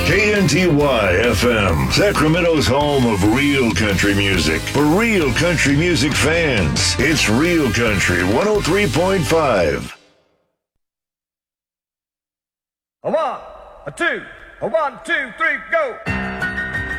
KNTY FM, Sacramento's home of real country music. For real country music fans, it's Real Country 103.5. A one, a two, a 1, 2, 3, go!